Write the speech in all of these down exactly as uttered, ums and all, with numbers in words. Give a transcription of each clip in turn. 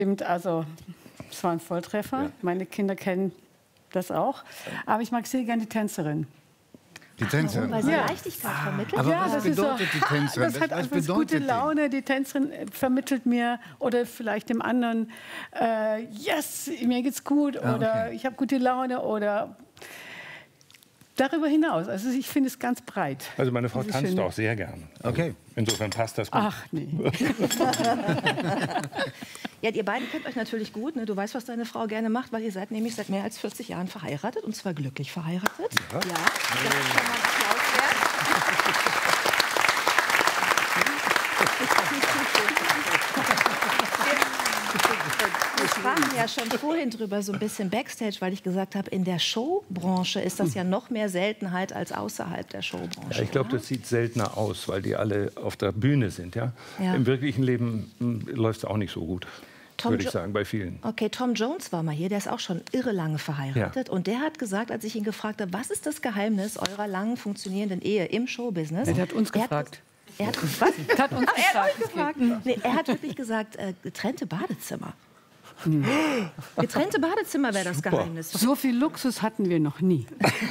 Stimmt, also es war ein Volltreffer. Ja. Meine Kinder kennen das auch. Aber ich mag sehr gerne die Tänzerin. Die Tänzerin? Warum? Weil sie ja. Leichtigkeit vermittelt? Aber ja, was das bedeutet ist so, die Tänzerin? Das hat was etwas gute Laune. Die Tänzerin vermittelt mir oder vielleicht dem anderen, äh, yes, mir geht's gut ah, oder okay. ich habe gute Laune oder darüber hinaus. Also ich finde es ganz breit. Also meine Frau tanzt schöne... auch sehr gern. Okay. Insofern passt das gut. Ach nee. Ja, ihr beiden kennt euch natürlich gut. Ne? Du weißt, was deine Frau gerne macht, weil ihr seid nämlich seit mehr als vierzig Jahren verheiratet und zwar glücklich verheiratet. Ja, ja, das ist schon mal ein Applaus wert. Wir sprachen ja schon vorhin drüber, so ein bisschen Backstage, weil ich gesagt habe, in der Showbranche ist das ja noch mehr Seltenheit als außerhalb der Showbranche. Ja, ich glaube, das sieht seltener aus, weil die alle auf der Bühne sind. Ja? Ja. Im wirklichen Leben läuft es auch nicht so gut, Tom würde ich Jo- sagen, bei vielen. Okay, Tom Jones war mal hier, der ist auch schon irre lange verheiratet. Ja. Und der hat gesagt, als ich ihn gefragt habe, was ist das Geheimnis eurer lang funktionierenden Ehe im Showbusiness? Er hat uns Er hat- gefragt. Er hat, was? Er hat uns Ah, er hat gefragt. euch gefragt. Nee, er hat wirklich gesagt, äh, getrennte Badezimmer. Getrennte Badezimmer wäre das Geheimnis. So viel Luxus hatten wir noch nie.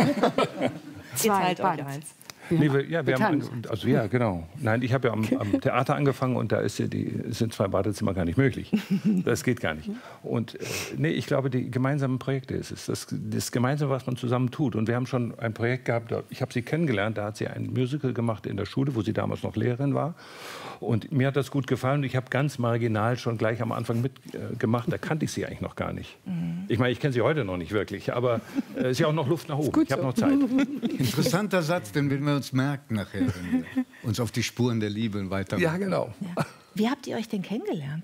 Ihr teilt euch Bad. eins. Ja. Nee, wir, ja, wir haben, Bekannt. an- also ja, genau. Nein, ich habe ja am, am Theater angefangen und da ist ja die, sind zwei Badezimmer gar nicht möglich. Das geht gar nicht. Und äh, nee, ich glaube, die gemeinsamen Projekte ist es. Das, das Gemeinsame, was man zusammen tut. Und wir haben schon ein Projekt gehabt, da, ich habe sie kennengelernt, da hat sie ein Musical gemacht in der Schule, wo sie damals noch Lehrerin war. Und mir hat das gut gefallen. Ich habe ganz marginal schon gleich am Anfang mitgemacht. Äh, gemacht. Da kannte ich sie eigentlich noch gar nicht. Ich meine, ich kenne sie heute noch nicht wirklich, aber es äh, ist ja auch noch Luft nach oben. Ich habe noch Zeit. Interessanter Satz, den werden wir uns merken nachher, wenn wir uns auf die Spuren der Liebe weiter. Ja, genau. Ja. Wie habt ihr euch denn kennengelernt?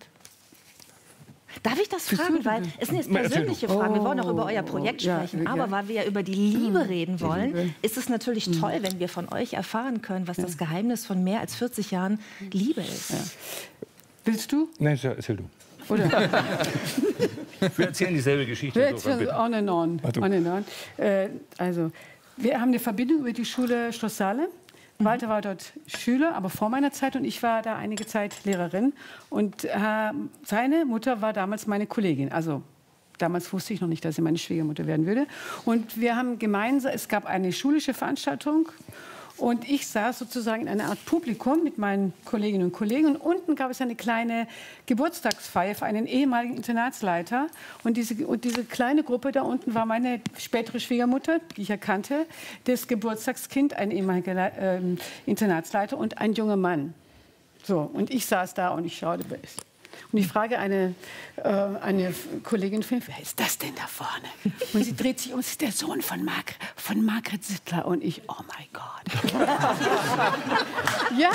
Darf ich das fragen? Weil es sind jetzt persönliche Fragen. Wir wollen auch über euer Projekt Ja, sprechen. ja. Aber weil wir ja über die Liebe reden wollen, Liebe. ist es natürlich toll, wenn wir von euch erfahren können, was das Geheimnis von mehr als vierzig Jahren Liebe ist. Ja. Willst du? Nein, erzähl du. Oder? Wir erzählen dieselbe Geschichte. Wir insofern erzählen bitte. on and on. Warte. on, and on. Äh, also, wir haben eine Verbindung über die Schule Schloss Salem. Walter war dort Schüler, aber vor meiner Zeit, und ich war da einige Zeit Lehrerin. Und äh, seine Mutter war damals meine Kollegin. Also damals wusste ich noch nicht, dass sie meine Schwiegermutter werden würde. Und wir haben gemeinsam, es gab eine schulische Veranstaltung. Und ich saß sozusagen in einer Art Publikum mit meinen Kolleginnen und Kollegen. Und unten gab es eine kleine Geburtstagsfeier für einen ehemaligen Internatsleiter. Und diese, und diese kleine Gruppe da unten war meine spätere Schwiegermutter, die ich erkannte, das Geburtstagskind, ein ehemaliger äh, Internatsleiter und ein junger Mann. So, und ich saß da und ich schaute. Und ich frage eine, äh, eine Kollegin von mir, wer ist das denn da vorne? Und sie dreht sich um, es ist der Sohn von, Marg von Margret Sittler. Und ich, oh mein Gott. Ja.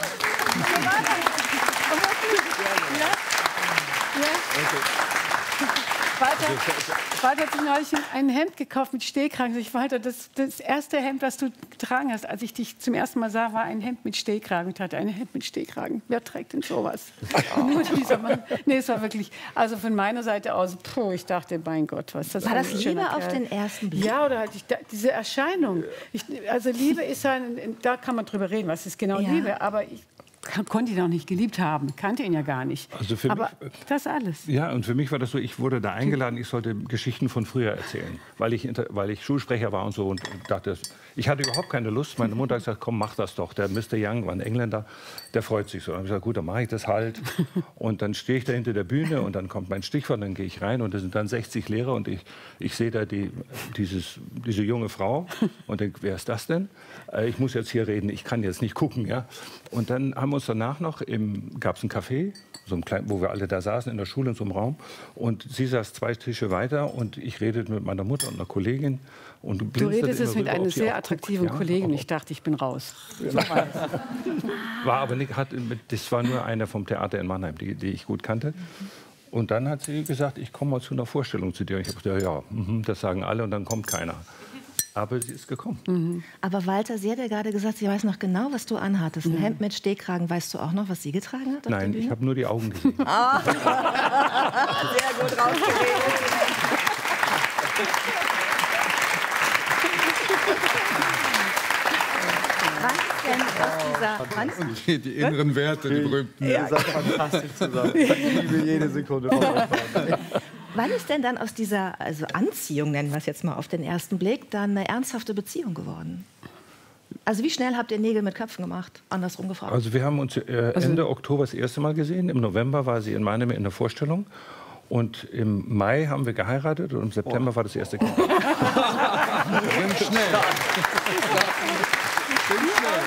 Ja. Ja. Walter, Walter hat sich neulich ein Hemd gekauft mit Stehkragen. Ich Walter, das, das erste Hemd, was du getragen hast, als ich dich zum ersten Mal sah, war ein Hemd mit Stehkragen. Ich hatte ein Hemd mit Stehkragen. Wer trägt denn sowas? Nur dieser Mann. Nee, es war wirklich, also von meiner Seite aus, puh, ich dachte, mein Gott, was ist das? War für ein das Liebe schöner auf Kerl. den ersten Blick? Ja, oder halt ich, da, diese Erscheinung. Ich, also Liebe ist ja, da kann man drüber reden, was ist genau Ja. Liebe. Aber ich konnte ihn auch nicht geliebt haben, kannte ihn ja gar nicht. Also für aber mich- das alles. Ja, und für mich war das so, ich wurde da eingeladen, ich sollte Geschichten von früher erzählen, weil ich, inter- weil ich Schulsprecher war und so und dachte, ich hatte überhaupt keine Lust. Meine Mutter hat gesagt, komm, mach das doch. Der Mister Young war ein Engländer, der freut sich so. Dann habe ich gesagt, gut, dann mache ich das halt. Und dann stehe ich da hinter der Bühne und dann kommt mein Stichwort, dann gehe ich rein und da sind dann sechzig Lehrer und ich, ich sehe da die, dieses, diese junge Frau und denke, wer ist das denn? Äh, Ich muss jetzt hier reden, ich kann jetzt nicht gucken. Ja? Und dann haben wir uns danach noch, gab es ein Café, so ein klein, wo wir alle da saßen in der Schule in so einem Raum. Und sie saß zwei Tische weiter und ich redete mit meiner Mutter und einer Kollegin. Und Du blinzelte redest immer es mit rüber, einer ob sie sehr auch attraktiven guckt. Ja, Kollegin. aber- Ich dachte, ich bin raus. War aber nicht, hat, das war nur einer vom Theater in Mannheim, die, die ich gut kannte. Und dann hat sie gesagt, ich komme mal zu einer Vorstellung zu dir. Und ich habe gesagt, ja, mhm, das sagen alle und dann kommt keiner. Aber sie ist gekommen. Aber Walter, sie hat ja gerade gesagt, sie weiß noch genau, was du anhattest. Ein Hemd mit Stehkragen. Weißt du auch noch, was sie getragen hat? auf der Nein, Bühne? ich habe nur die Augen gesehen. Sehr gut rausgeredet. Was ist denn aus dieser Hans? Und die, die inneren Werte, die berühmten. Ihr seid fantastisch zusammen. Ich liebe jede Sekunde von euch beiden. Wann ist denn dann aus dieser also Anziehung, nennen wir es jetzt mal auf den ersten Blick, dann eine ernsthafte Beziehung geworden? Also wie schnell habt ihr Nägel mit Köpfen gemacht? Andersrum gefragt. Also wir haben uns äh, Ende Oktober das erste Mal gesehen. Im November war sie in Mannheim in der Vorstellung. Und im Mai haben wir geheiratet und im September oh. war das erste Kind. Bin schnell. Bin schnell.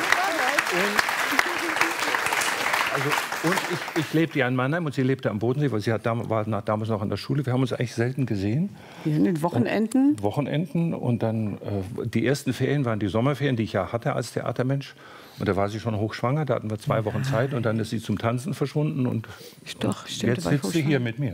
Also, und ich, ich lebte ja in Mannheim und sie lebte am Bodensee, weil sie hat dam war damals noch an der Schule. Wir haben uns eigentlich selten gesehen. Ja, in den Wochenenden? Und Wochenenden. Und dann, äh, die ersten Ferien waren die Sommerferien, die ich ja hatte als Theatermensch. Und da war sie schon hochschwanger, da hatten wir zwei Wochen Zeit und dann ist sie zum Tanzen verschwunden und, Doch, und stimmt, jetzt sitzt sie hier mit mir.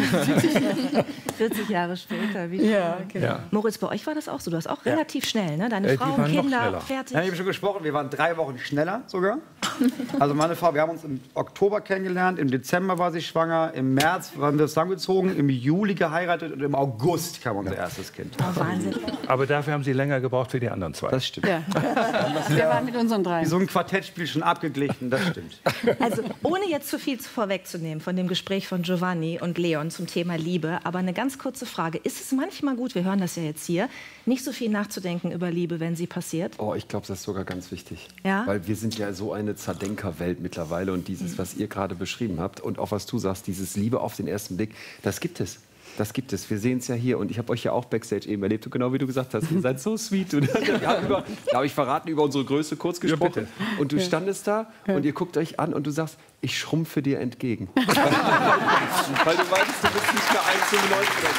vierzig Jahre später. Wie ja, genau. Ja. Moritz, bei euch war das auch so. Du hast auch relativ schnell, ne? Deine Äh, die Frau, waren noch Kinder, schneller. fertig. Ja, ich habe schon gesprochen, wir waren drei Wochen schneller sogar. Also meine Frau, wir haben uns im Oktober kennengelernt, im Dezember war sie schwanger, im März waren wir zusammengezogen, im Juli geheiratet und im August kam unser erstes Kind. Oh, Wahnsinn. Aber dafür haben sie länger gebraucht für die anderen zwei. Das stimmt. Ja. Wir waren mit unseren drei. Wie so ein Quartettspiel schon abgeglichen, das stimmt. Also ohne jetzt zu viel vorwegzunehmen von dem Gespräch von Giovanni und Leon zum Thema Liebe, aber eine ganz kurze Frage. Ist es manchmal gut, wir hören das ja jetzt hier, nicht so viel nachzudenken über Liebe, wenn sie passiert? Oh, ich glaube, das ist sogar ganz wichtig. Ja? Weil wir sind ja so eine Zerdenkerwelt mittlerweile und dieses, was ihr gerade beschrieben habt und auch was du sagst, dieses Liebe auf den ersten Blick, das gibt es. Das gibt es. Wir sehen es ja hier und ich habe euch ja auch Backstage eben erlebt und genau wie du gesagt hast, ihr seid so sweet. Und wir haben über, da habe ich verraten, über unsere Größe kurz gesprochen. Ja, und du standest da und ihr guckt euch an und du sagst, ich schrumpfe dir entgegen. Weil du weißt, du bist nicht mehr eins Komma neun oder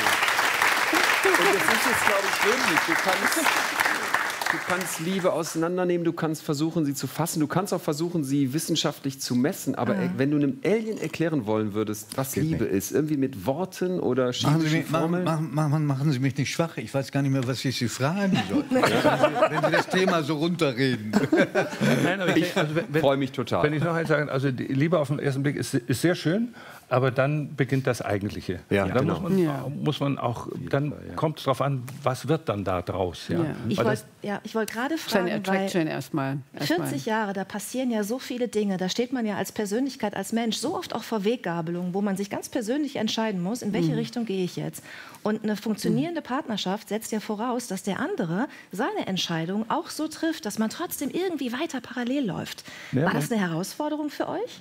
so. Und das ist es, glaube ich, wirklich. Du kannst, du kannst Liebe auseinandernehmen, du kannst versuchen, sie zu fassen, du kannst auch versuchen, sie wissenschaftlich zu messen. Aber Ah. wenn du einem Alien erklären wollen würdest, was Geht Liebe nicht. ist, irgendwie mit Worten oder Machen Sie, chemischen mich, machen, Formeln. machen, machen, machen Sie mich nicht schwach. Ich weiß gar nicht mehr, was ich Sie fragen soll. wenn, Sie, wenn Sie das Thema so runterreden. Nein, aber ich, also, wenn, Ich freue mich total. Wenn ich noch eins sagen, also die Liebe auf den ersten Blick ist, ist sehr schön, aber dann beginnt das Eigentliche. Ja, dann genau. muss, man, Ja. muss man auch, dann kommt es darauf an, was wird dann da draus. Ja? Ja. Ich Weil wollte das, ja, ich wollt gerade Seine fragen, weil Attraction erstmal. erstmal. vierzig Jahre, da passieren ja so viele Dinge. Da steht man ja als Persönlichkeit, als Mensch so oft auch vor Weggabelungen, wo man sich ganz persönlich entscheiden muss, in welche Richtung gehe ich jetzt. Und eine funktionierende Partnerschaft setzt ja voraus, dass der andere seine Entscheidung auch so trifft, dass man trotzdem irgendwie weiter parallel läuft. Ja, War das ja. eine Herausforderung für euch?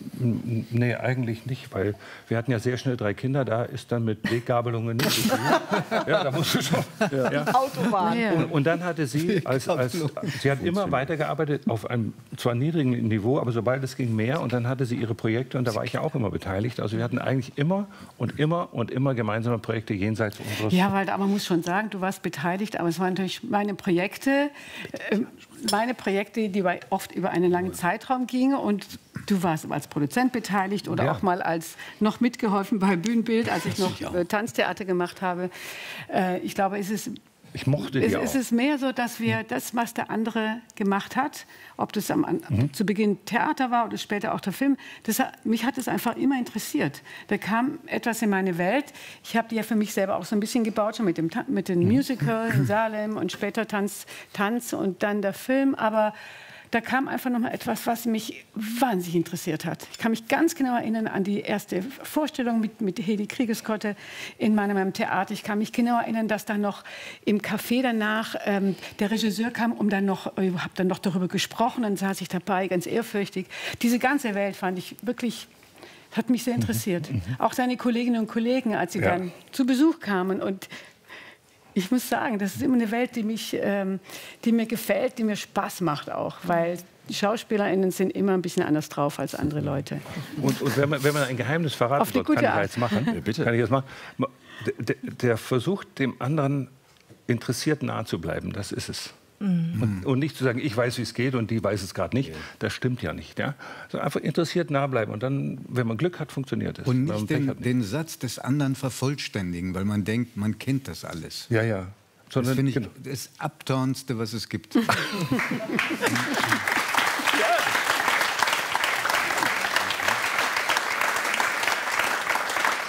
Nee, eigentlich nicht, weil wir hatten ja sehr schnell drei Kinder, da ist dann mit Weggabelungen nicht so viel. Ja, da musst du schon. Ja. Autobahn. Ja. Und, und dann hatte sie, als, als, sie hat immer weitergearbeitet auf einem zwar niedrigen Niveau, aber sobald es ging mehr und dann hatte sie ihre Projekte und da war ich ja auch immer beteiligt. Also wir hatten eigentlich immer und immer und immer gemeinsame Projekte jenseits unseres... Ja, weil aber man muss schon sagen, du warst beteiligt, aber es waren natürlich meine Projekte, äh, meine Projekte, die oft über einen langen Zeitraum gingen und du warst als Produzent beteiligt oder Ja. auch mal als noch mitgeholfen bei Bühnenbild, als ich noch äh, Tanztheater gemacht habe. Äh, ich glaube, es ist Ich mochte die Es, auch. es ist mehr so, dass wir das, was der andere gemacht hat, ob das am, an, zu Beginn Theater war oder später auch der Film, das, hat- mich hat es einfach immer interessiert. Da kam etwas in meine Welt. Ich habe die ja für mich selber auch so ein bisschen gebaut, schon mit dem, Ta- mit dem Musical in Salem und später Tanz, Tanz und dann der Film. Aber da kam einfach noch mal etwas, was mich wahnsinnig interessiert hat. Ich kann mich ganz genau erinnern an die erste Vorstellung mit, mit Hedi Kriegeskotte in meinem, meinem Theater. Ich kann mich genau erinnern, dass dann noch im Café danach ähm, der Regisseur kam, um dann noch, ich habe dann noch darüber gesprochen, dann saß ich dabei, ganz ehrfürchtig. Diese ganze Welt fand ich wirklich, hat mich sehr interessiert. Auch seine Kolleginnen und Kollegen, als sie Ja. dann zu Besuch kamen und ich muss sagen, das ist immer eine Welt, die, mich, ähm, die mir gefällt, die mir Spaß macht auch, weil die SchauspielerInnen sind immer ein bisschen anders drauf als andere Leute. Und, und wenn, man, wenn man ein Geheimnis verraten Auf die wird, kann gute ich ja Art. jetzt machen. bitte. Kann ich jetzt machen. Der, der versucht, dem anderen interessiert nahe zu bleiben, das ist es. Und, und nicht zu sagen, ich weiß, wie es geht und die weiß es gerade nicht. Das stimmt ja nicht. Ja? Also einfach interessiert nah bleiben. Und dann, wenn man Glück hat, funktioniert es. Und Wenn man nicht Pech den, hat, nicht. den Satz des anderen vervollständigen, weil man denkt, man kennt das alles. Ja, ja. Das Sondern, finde ich genau. das Abturnendste, was es gibt.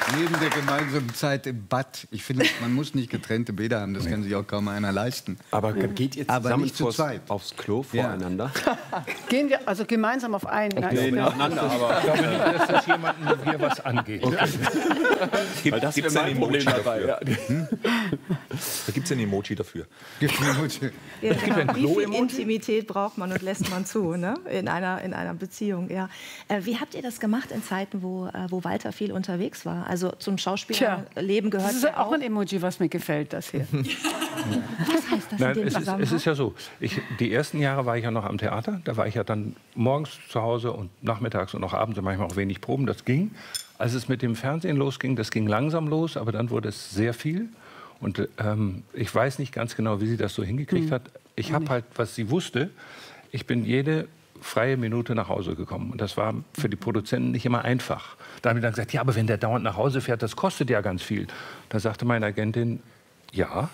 Neben der gemeinsamen Zeit im Bad. Ich finde, man muss nicht getrennte Bäder haben, das kann sich auch kaum einer leisten. Aber geht ihr Aber zusammen nicht zu vors- zweit. aufs Klo Ja. voreinander? Gehen wir also gemeinsam auf einen. Nee, nebeneinander, aber Ich glaube nicht, dass das jemandem hier was angeht. weil das wäre Gibt's ein mein Emoji Problem dabei. dafür? Ja. Da gibt es ein Emoji dafür. Ja, gibt ein Wie viel Klo-Emoji? Intimität braucht man und lässt man zu, ne? in, einer, in einer Beziehung? Ja. Äh, wie habt ihr das gemacht in Zeiten, wo, äh, wo Walter viel unterwegs war? Also zum Schauspielerleben gehört Das ist ja auch ein Emoji, was mir gefällt, das hier. Was heißt das Nein, in dem es, ist, Zusammenhang? es ist ja so. Ich, die ersten Jahre war ich ja noch am Theater. Da war ich ja dann morgens zu Hause und nachmittags und auch abends und manchmal auch wenig Proben. Das ging. Als es mit dem Fernsehen losging, das ging langsam los, aber dann wurde es sehr viel. Und ähm, ich weiß nicht ganz genau, wie sie das so hingekriegt hat. Ich habe halt, was sie wusste, ich bin jede freie Minute nach Hause gekommen. Und das war für die Produzenten nicht immer einfach. Da haben die dann gesagt, ja, aber wenn der dauernd nach Hause fährt, das kostet ja ganz viel. Da sagte meine Agentin, ja,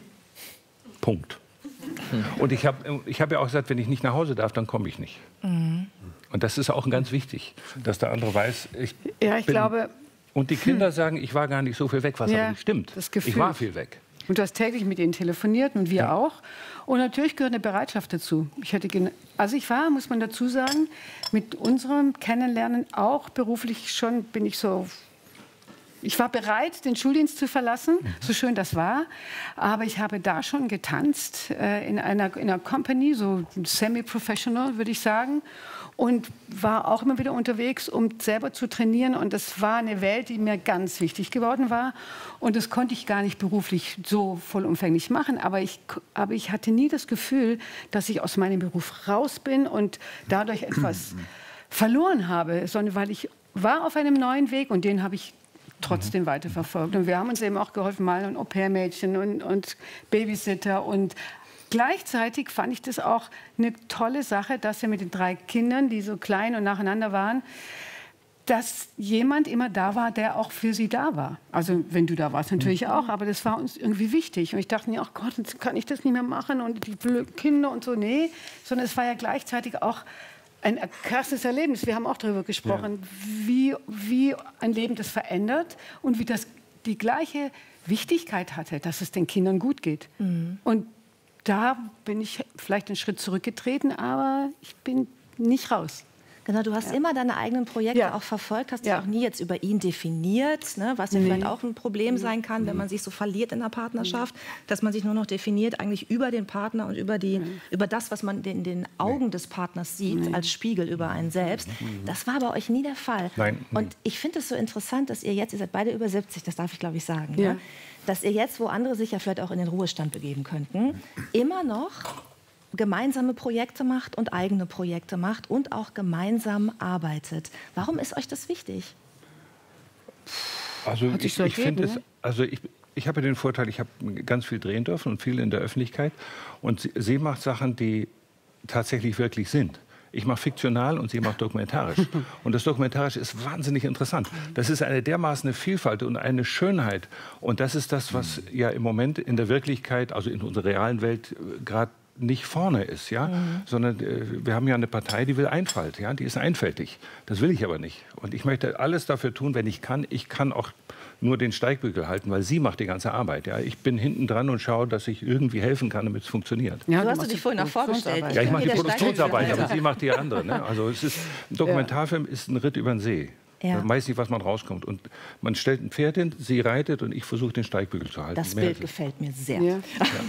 Punkt. Und ich habe ich hab ja auch gesagt, wenn ich nicht nach Hause darf, dann komme ich nicht. Mhm. Und das ist auch ganz wichtig, dass der andere weiß, ich Ja, ich bin... glaube, Und die Kinder sagen, ich war gar nicht so viel weg, was Ja, aber nicht stimmt. das Gefühl. Ich war viel weg. und du hast täglich mit ihnen telefoniert und wir auch. Und natürlich gehört eine Bereitschaft dazu. Ich hätte gen- also ich war, muss man dazu sagen, mit unserem Kennenlernen auch beruflich schon, bin ich so... Ich war bereit, den Schuldienst zu verlassen, so schön das war. Aber ich habe da schon getanzt, äh, in, einer, in einer Company, so semi-professional, würde ich sagen. Und war auch immer wieder unterwegs, um selber zu trainieren. Und das war eine Welt, die mir ganz wichtig geworden war. Und das konnte ich gar nicht beruflich so vollumfänglich machen. Aber ich, aber ich hatte nie das Gefühl, dass ich aus meinem Beruf raus bin und dadurch etwas verloren habe. Sondern weil ich war auf einem neuen Weg und den habe ich trotzdem weiterverfolgt. Und wir haben uns eben auch geholfen, mal ein Au-pair-Mädchen und, und Babysitter. Und gleichzeitig fand ich das auch eine tolle Sache, dass wir mit den drei Kindern, die so klein und nacheinander waren, dass jemand immer da war, der auch für sie da war. Also wenn du da warst, natürlich auch, aber das war uns irgendwie wichtig. Und ich dachte mir, ach Gott, jetzt kann ich das nicht mehr machen und die blöden Kinder und so. Nee, sondern es war ja gleichzeitig auch ein krasses Erlebnis. Wir haben auch darüber gesprochen, ja. wie, wie ein Leben das verändert und wie das die gleiche Wichtigkeit hatte, dass es den Kindern gut geht. Mhm. Und da bin ich vielleicht einen Schritt zurückgetreten, aber ich bin nicht raus. Genau, du hast ja. immer deine eigenen Projekte Ja. auch verfolgt, hast Ja. dich auch nie jetzt über ihn definiert, ne, was ja Nee. vielleicht auch ein Problem sein kann, wenn man sich so verliert in der Partnerschaft, dass man sich nur noch definiert eigentlich über den Partner und über, die, über das, was man in den Augen des Partners sieht, als Spiegel über einen selbst. Das war bei euch nie der Fall. Nein. Und ich finde es so interessant, dass ihr jetzt, ihr seid beide über siebzig, das darf ich glaube ich sagen, Ja. ne? Dass ihr jetzt, wo andere sich ja vielleicht auch in den Ruhestand begeben könnten, immer noch gemeinsame Projekte macht und eigene Projekte macht und auch gemeinsam arbeitet. Warum ist euch das wichtig? Also Hat sich ich, so ich finde ergeben, es, also ich, ich habe ja den Vorteil, ich habe ganz viel drehen dürfen und viel in der Öffentlichkeit. Und sie, sie macht Sachen, die tatsächlich wirklich sind. Ich mache fiktional und sie macht dokumentarisch. Und das Dokumentarische ist wahnsinnig interessant. Das ist eine dermaßen Vielfalt und eine Schönheit. Und das ist das, was ja im Moment in der Wirklichkeit, also in unserer realen Welt, gerade nicht vorne ist, ja, mhm. sondern äh, wir haben ja eine Partei, die will Einfalt, ja, die ist einfältig. Das will ich aber nicht. Und ich möchte alles dafür tun, wenn ich kann. Ich kann auch nur den Steigbügel halten, weil sie macht die ganze Arbeit. Ja. Ich bin hinten dran und schaue, dass ich irgendwie helfen kann, damit es funktioniert. Ja, So hast du machst dich vorhin auch vorgestellt. Produktionsarbeit. Ja, ich bin mache die hier der Produktionsarbeit, Steigbügel. aber sie macht die andere. Ne? Also es ist, ein Dokumentarfilm ist ein Ritt über den See. Ja. Man weiß nicht, was man rauskommt. Und man stellt ein Pferd hin, sie reitet und ich versuche, den Steigbügel zu halten. Das Mehr Bild ist es. gefällt mir sehr. Ja.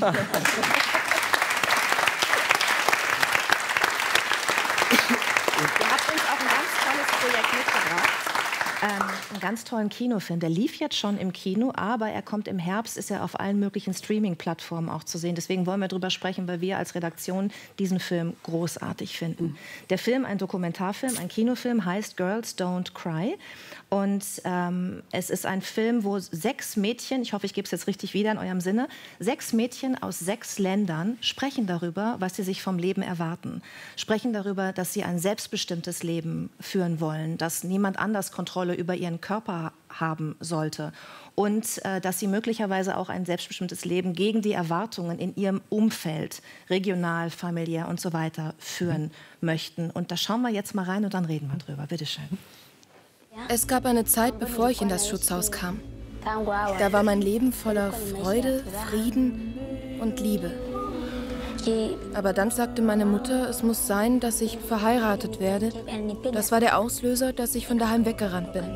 Ihr habt uns auch ein ganz tolles Projekt mitgebracht. Ähm, einen ganz tollen Kinofilm. Der lief jetzt schon im Kino, aber er kommt im Herbst, ist er auf allen möglichen Streaming-Plattformen auch zu sehen. Deswegen wollen wir darüber sprechen, weil wir als Redaktion diesen Film großartig finden. Der Film, ein Dokumentarfilm, ein Kinofilm, heißt Girls Don't Cry. Und ähm, es ist ein Film, wo sechs Mädchen, ich hoffe, ich gebe es jetzt richtig wieder in eurem Sinne, sechs Mädchen aus sechs Ländern sprechen darüber, was sie sich vom Leben erwarten. Sprechen darüber, dass sie ein selbstbestimmtes Leben führen wollen, dass niemand anders Kontrolle über ihren Körper haben sollte und äh, dass sie möglicherweise auch ein selbstbestimmtes Leben gegen die Erwartungen in ihrem Umfeld, regional, familiär und so weiter, führen möchten. Und da schauen wir jetzt mal rein und dann reden wir drüber. Bitte schön. Es gab eine Zeit, bevor ich in das Schutzhaus kam. Da war mein Leben voller Freude, Frieden und Liebe. Aber dann sagte meine Mutter, es muss sein, dass ich verheiratet werde. Das war der Auslöser, dass ich von daheim weggerannt bin.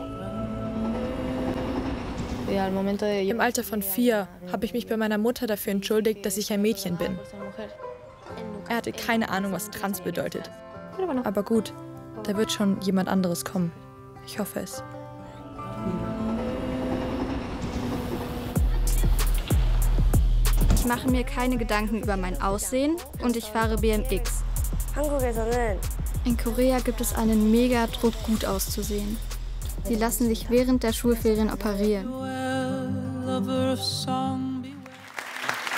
Im Alter von vier habe ich mich bei meiner Mutter dafür entschuldigt, dass ich ein Mädchen bin. Er hatte keine Ahnung, was trans bedeutet. Aber gut, da wird schon jemand anderes kommen. Ich hoffe es. Ich mache mir keine Gedanken über mein Aussehen und ich fahre B M X. In Korea gibt es einen Mega-Druck, gut auszusehen. Sie lassen sich während der Schulferien operieren.